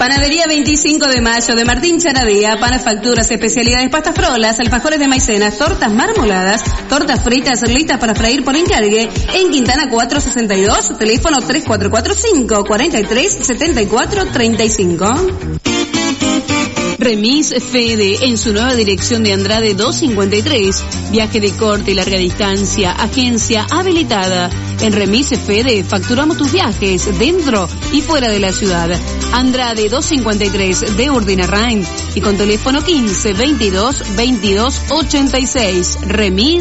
Panadería 25 de Mayo de Martín Charavía, panes, facturas, especialidades, pastas frolas, alfajores de maicena, tortas marmoladas, tortas fritas listas para freír por encargue, en Quintana 462, teléfono 3445 43 74 35. Remis Fede, en su nueva dirección de Andrade 253, viaje de corte y larga distancia, agencia habilitada. En Remis Fede facturamos tus viajes dentro y fuera de la ciudad. Andrade 253 de Urdinarrain y con teléfono 15 22 22 86. Remis